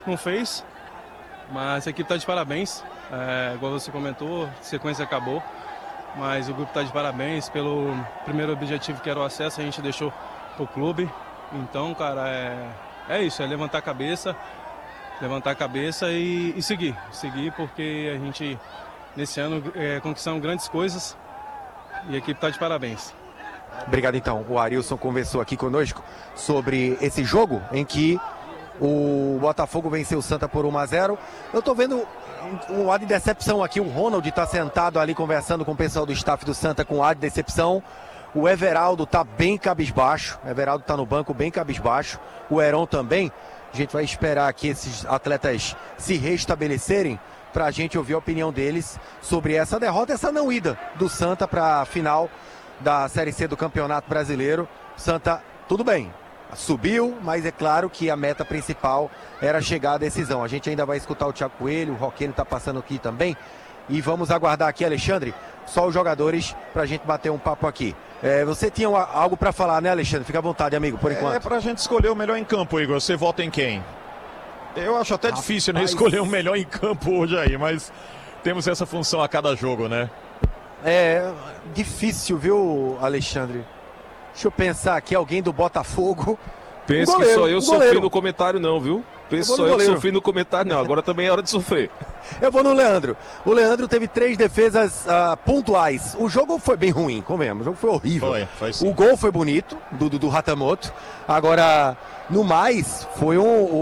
Não fez, mas a equipe está de parabéns. Igual você comentou, a sequência acabou, mas o grupo está de parabéns pelo primeiro objetivo que era o acesso, a gente deixou para o clube. Então, cara, é isso, é levantar a cabeça e seguir, porque a gente, nesse ano, conquistamos grandes coisas e a equipe está de parabéns. Obrigado, então. O Arilson conversou aqui conosco sobre esse jogo em que o Botafogo venceu o Santa por 1-0. Eu tô vendo um ar de decepção aqui. O Ronald tá sentado ali conversando com o pessoal do staff do Santa com ar de decepção. O Everaldo tá bem cabisbaixo. O Everaldo tá no banco bem cabisbaixo. O Heron também. A gente vai esperar que esses atletas se restabelecerem para a gente ouvir a opinião deles sobre essa derrota, essa não ida do Santa para a final da Série C do Campeonato Brasileiro. Santa, tudo bem, subiu, mas é claro que a meta principal era chegar à decisão. A gente ainda vai escutar o Thiago Coelho, o Roqueiro está passando aqui também. E vamos aguardar aqui, Alexandre, só os jogadores para a gente bater um papo aqui. Você tinha algo para falar, né, Alexandre? Fica à vontade, amigo, por enquanto. É para a gente escolher o melhor em campo, Igor. Você vota em quem? Eu acho até difícil, né, escolher o melhor em campo hoje aí, mas temos essa função a cada jogo, né? É difícil, viu, Alexandre? Deixa eu pensar aqui, alguém do Botafogo. Pensa que só eu sofri no comentário não, viu? Pensa só eu que sofri no comentário não, agora também é hora de sofrer. Eu vou no Leandro. O Leandro teve 3 defesas pontuais. O jogo foi bem ruim, comemos. O jogo foi horrível. Foi sim. O gol foi bonito, do Ratamoto. Agora, no mais, foi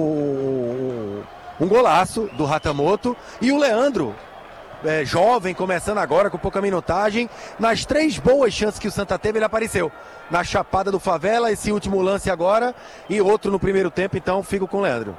um golaço do Ratamoto. E o Leandro, jovem, começando agora, com pouca minutagem, nas 3 boas chances que o Santa teve, ele apareceu. Na Chapada do Favela, esse último lance agora, e outro no primeiro tempo, então fico com o Leandro.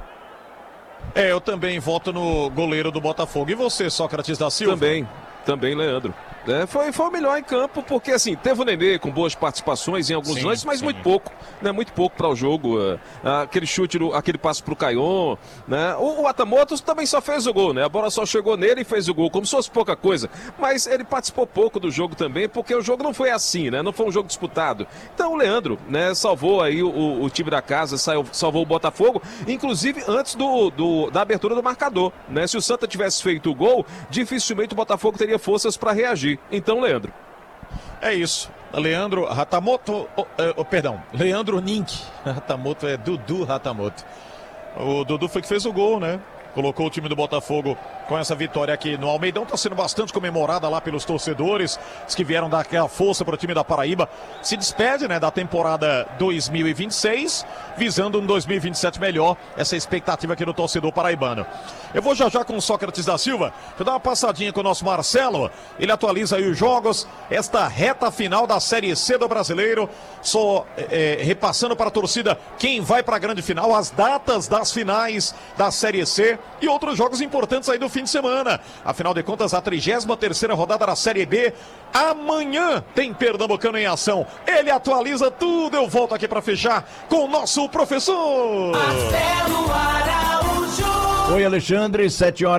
Eu também voto no goleiro do Botafogo. E você, Sócrates da Silva? Também, Leandro. Foi o melhor em campo, porque assim, teve o Nenê com boas participações em alguns lances, mas muito pouco, né? Muito pouco para o jogo. Aquele chute, aquele passo pro Caion, né? O Atamoto também só fez o gol, né? A bola só chegou nele e fez o gol, como se fosse pouca coisa. Mas ele participou pouco do jogo também, porque o jogo não foi assim, né? Não foi um jogo disputado. Então o Leandro, né? Salvou aí o time da casa, salvou o Botafogo, inclusive antes da abertura do marcador, né? Se o Santa tivesse feito o gol, dificilmente o Botafogo teria forças para reagir. Então, Leandro. É isso. Leandro Ratamoto, Leandro Nink. Ratamoto é Dudu Ratamoto. O Dudu foi que fez o gol, né? Colocou o time do Botafogo com essa vitória aqui no Almeidão. Está sendo bastante comemorada lá pelos torcedores, os que vieram dar aquela força para o time da Paraíba. Se despede, né, da temporada 2026, visando um 2027 melhor. Essa expectativa aqui do torcedor paraibano. Eu vou já com o Sócrates da Silva. Deixa eu dar uma passadinha com o nosso Marcelo. Ele atualiza aí os jogos. Esta reta final da Série C do Brasileiro. Só repassando para a torcida quem vai para a grande final, as datas das finais da Série C e outros jogos importantes aí do fim de semana. Afinal de contas, a 33ª rodada da Série B. Amanhã tem Pernambucano em ação. Ele atualiza tudo. Eu volto aqui para fechar com o nosso professor Marcelo Araújo. Oi, Alexandre,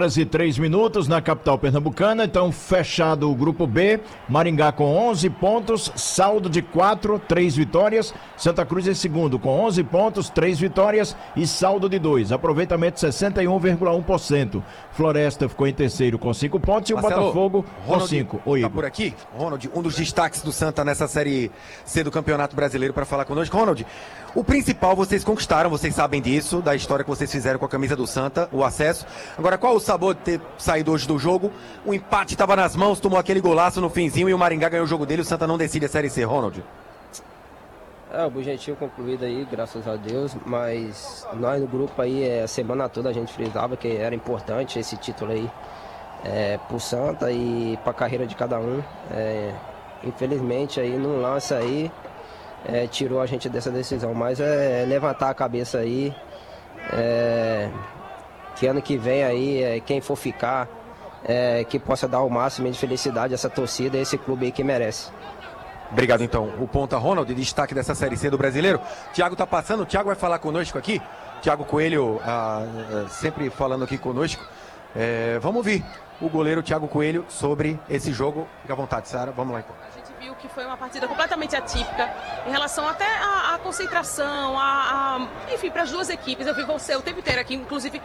7h03 na capital pernambucana. Então, fechado o grupo B, Maringá com 11 pontos, saldo de 4, 3 vitórias. Santa Cruz em segundo com 11 pontos, 3 vitórias e saldo de 2. Aproveitamento 61,1%. Floresta ficou em terceiro com 5 pontos e Marcelo, o Botafogo com 5. Oi, Igor. Tá por aqui? Ronald, um dos destaques do Santa nessa Série C do Campeonato Brasileiro para falar conosco. Ronald, o principal vocês conquistaram, vocês sabem disso, da história que vocês fizeram com a camisa do Santa, o acesso. Agora, qual o sabor de ter saído hoje do jogo? O empate estava nas mãos, tomou aquele golaço no finzinho e o Maringá ganhou o jogo dele, o Santa não decide a Série C, Ronald. O objetivo concluído aí, graças a Deus, mas nós no grupo aí, a semana toda a gente frisava que era importante esse título aí pro Santa e pra carreira de cada um. Infelizmente aí num lance aí tirou a gente dessa decisão, mas levantar a cabeça aí, que ano que vem aí, quem for ficar, que possa dar o máximo de felicidade a essa torcida, esse clube aí que merece. Obrigado, então. O ponta Ronald, destaque dessa Série C do Brasileiro. Thiago tá passando, o Thiago vai falar conosco aqui. Thiago Coelho, sempre falando aqui conosco. Vamos ouvir o goleiro Thiago Coelho sobre esse jogo. Fica à vontade, Sara. Vamos lá, então. A gente viu que foi uma partida completamente atípica em relação até à concentração, enfim, para as duas equipes. Eu vi você o tempo inteiro aqui, inclusive